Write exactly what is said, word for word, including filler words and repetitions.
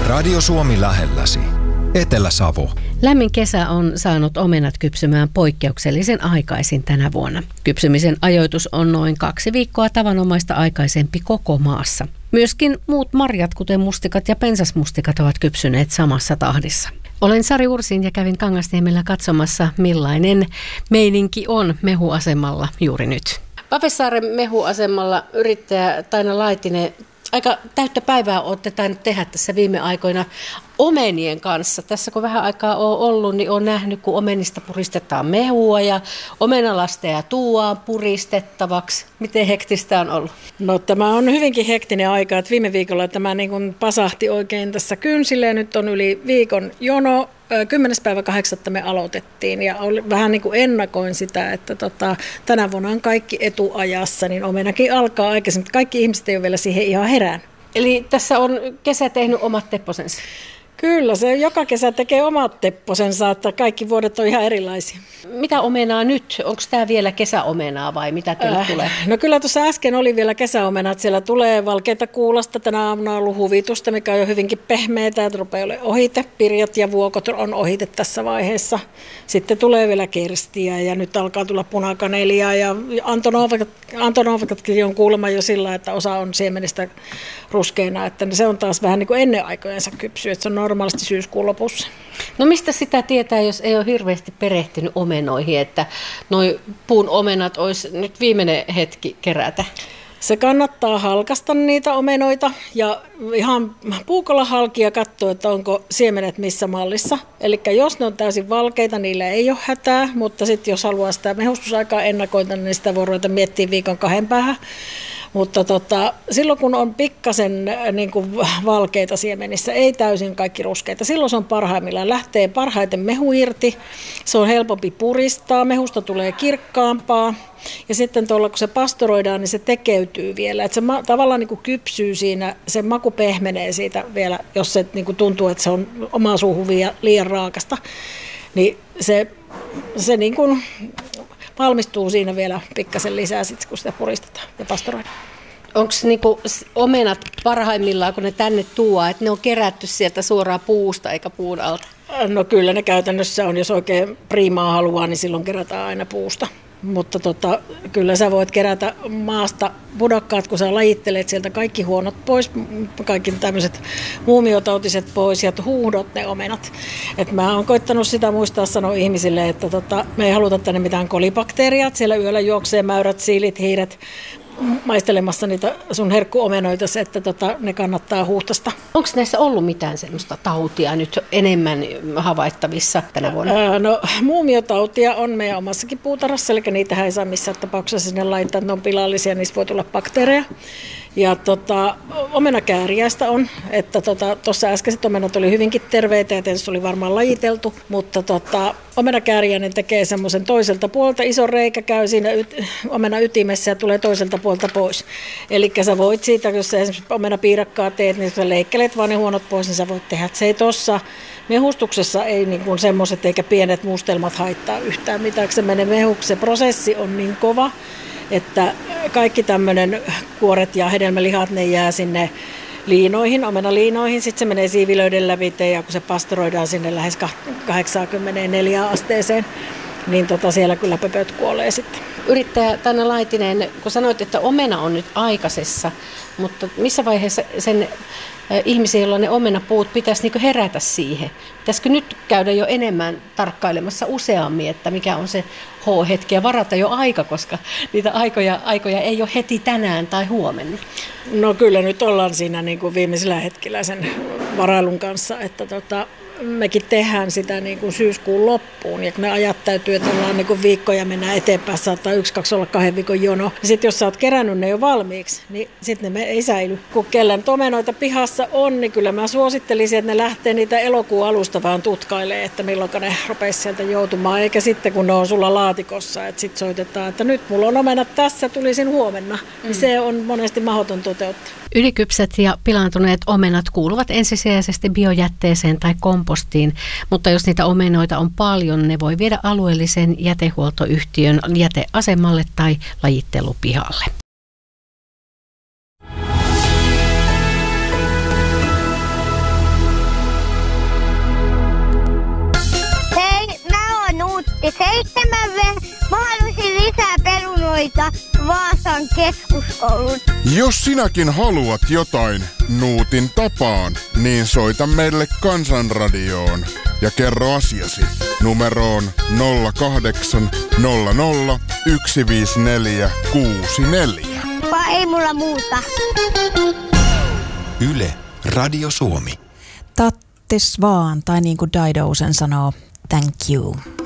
Radio Suomi lähelläsi. Etelä-Savo. Lämmin kesä on saanut omenat kypsymään poikkeuksellisen aikaisin tänä vuonna. Kypsymisen ajoitus on noin kaksi viikkoa tavanomaista aikaisempi koko maassa. Myöskin muut marjat, kuten mustikat ja pensasmustikat, ovat kypsyneet samassa tahdissa. Olen Sari Ursin ja kävin Kangasniemellä katsomassa, millainen meininki on mehuasemalla juuri nyt. Papessaaren mehuasemalla yrittäjä Taina Laitinen, aika täyttä päivää olette tainnut tehdä tässä viime aikoina omenien kanssa. Tässä kun vähän aikaa on ollut, niin olen nähnyt, kun omenista puristetaan mehua ja omenalasteja tuodaan puristettavaksi. Miten hektistä on ollut? No tämä on hyvinkin hektinen aika, että viime viikolla tämä niin kuin pasahti oikein tässä kynsille ja nyt on yli viikon jono. kymmenes päivä kahdeksatta me aloitettiin ja oli, vähän niin kuin ennakoin sitä, että tota, tänä vuonna on kaikki etuajassa, niin omenakin alkaa aikaisemmin. Kaikki ihmiset ei ole vielä siihen ihan herään. Eli tässä on kesä tehnyt omat tepposensa? Kyllä, se joka kesä tekee omat tepposensa, että kaikki vuodet on ihan erilaisia. Mitä omenaa nyt? Onko tämä vielä kesäomenaa vai mitä teille äh, tulee? No kyllä tuossa äsken oli vielä kesäomenat. Siellä tulee valkeita kuulasta. Tänä aamuna on ollut huvitusta, mikä on jo hyvinkin pehmeitä. Että rupeaa olemaan ohite. Pirjat ja vuokot on ohite tässä vaiheessa. Sitten tulee vielä kerstiä ja nyt alkaa tulla punakanelia. Ja Antonovakatkin on kuulemma jo sillä, että osa on siemenistä ruskeina. Että se on taas vähän niin kuin ennen aikojensa kypsyä. Että se on normaalisti syyskuun lopussa. No mistä sitä tietää, jos ei ole hirveästi perehtynyt omenoihin, että noi puun omenat olisi nyt viimeinen hetki kerätä? Se kannattaa halkasta niitä omenoita ja ihan puukolla halki ja katsoa, että onko siemenet missä mallissa. Eli jos ne on täysin valkeita, niillä ei ole hätää, mutta sitten jos haluaa sitä mehustusaikaa ennakoida, niin sitä voi ruveta miettimään viikon kahden päähän. Mutta tota, silloin kun on pikkasen niin kuin valkeita siemenissä, ei täysin kaikki ruskeita, silloin se on parhaimmillaan. Lähtee parhaiten mehu irti, se on helpompi puristaa, mehusta tulee kirkkaampaa. Ja sitten tuolla kun se pastoroidaan, niin se tekeytyy vielä. Että se ma- tavallaan niin kuin kypsyy siinä, se maku pehmenee siitä vielä, jos se niin kuin tuntuu, että se on omaa suuhun liian raakasta. Niin se, se niin kuin valmistuu siinä vielä pikkasen lisää, sit, kun sitä puristetaan ja pastoroidaan. Onko niinku omenat parhaimmillaan, kun ne tänne tuo, että ne on kerätty sieltä suoraan puusta eikä puun alta? No kyllä ne käytännössä on, jos oikein priimaa haluaa, niin silloin kerätään aina puusta. Mutta tota, kyllä sä voit kerätä maasta pudokkaat, kun sä lajittelet sieltä kaikki huonot pois, kaikki tämmöiset muumiotautiset pois ja huuhdot ne omenat. Et mä oon koittanut sitä muistaa sanoa ihmisille, että tota, me ei haluta tänne mitään kolibakteeria, että siellä yöllä juoksee mäyrät, siilit, hiiret maistelemassa niitä sun herkkuomenoita, että tota, ne kannattaa huuhtasta. Onko näissä ollut mitään semmoista tautia nyt enemmän havaittavissa tänä vuonna? Ää, no muumiotautia on meidän omassakin puutarhassa, eli niitähän ei saa missään tapauksessa sinne laittaa, että ne on pilallisia, niissä voi tulla bakteereja. Ja tota, omenakääriäistä on, että tuossa tota, äskeiset omenat oli hyvinkin terveitä ja tietysti oli varmaan lajiteltu, mutta tota, omenakääriäinen tekee semmoisen toiselta puolta, iso reikä käy siinä yt, omena ytimessä ja tulee toiselta puolta pois. Eli sä voit siitä, jos sä esimerkiksi omenapiirakkaa teet, niin sä leikkelet vaan ne huonot pois, niin sä voit tehdä. Se ei tuossa mehustuksessa ei niin kuin semmoiset eikä pienet mustelmat haittaa yhtään mitään, kun se menee mehuksi. Se prosessi on niin kova, että kaikki tämmöinen kuoret ja hedelmälihat, ne jää sinne liinoihin, sitten se menee siivilöiden lävite ja kun se pastoroidaan sinne lähes kahdeksankymmentäneljä asteeseen, niin tota siellä kyllä pöpöt kuolee sitten. Yrittäjä Taina Laitinen, kun sanoit, että omena on nyt aikaisessa, mutta missä vaiheessa sen ihmisiä, joilla ne omenapuut, pitäisi niin herätä siihen? Pitäisikö nyt käydä jo enemmän tarkkailemassa useammin, että mikä on se H-hetki ja varata jo aika, koska niitä aikoja, aikoja ei ole heti tänään tai huomenna? No kyllä nyt ollaan siinä niin kuin viimeisellä hetkellä sen varailun kanssa, että tota, mekin tehdään sitä niin kuin syyskuun loppuun ja kun ne ajat täytyy, että ollaan niin kuin viikkoja mennään eteenpäin, saattaa yksi, kaksi olla kahden viikon jono. Sitten jos sä oot kerännyt ne jo valmiiksi, niin sitten ne ei säily. Kun kellään omenoita pihassa on, niin kyllä mä suosittelisin, että ne lähtee niitä elokuun alusta vaan tutkailemaan, että milloin ne rupeisi sieltä joutumaan, eikä sitten kun ne on sulla laatikossa, että sitten soitetaan, että nyt mulla on omenat tässä, tulisin huomenna. Mm. Niin se on monesti mahdoton toteuttaa. Ylikypsät ja pilaantuneet omenat kuuluvat ensisijaisesti biojätteeseen tai kompostiin, mutta jos niitä omenoita on paljon, ne voi viedä alueellisen jätehuoltoyhtiön jäteasemalle tai lajittelupihalle. töitä Vaasan keskuskoulun. Jos sinäkin haluat jotain Nuutin tapaan, niin soita meille Kansanradioon ja kerro asiasi numeroon nolla kahdeksan nolla nolla yksi viisi neljä kuusi neljä. Vai ei mulla muuta. Yle, Radio Suomi. Tattis vaan, tai niin kuin Dido sen sanoo, thank you.